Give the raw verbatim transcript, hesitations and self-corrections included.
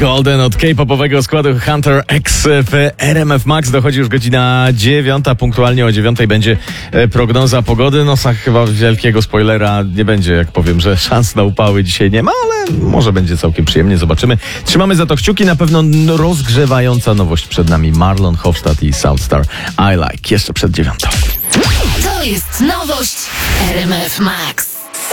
Golden od K-popowego składu Hunter X w R M F Max. Dochodzi już godzina dziewiąta, punktualnie o dziewiątej będzie prognoza pogody. No chyba wielkiego spoilera nie będzie, jak powiem, że szans na upały dzisiaj nie ma, ale może będzie całkiem przyjemnie, zobaczymy. Trzymamy za to kciuki, na pewno rozgrzewająca nowość przed nami. Marlon Hofstadt i Soundstar I Like jeszcze przed dziewiątą. To jest nowość R M F Max.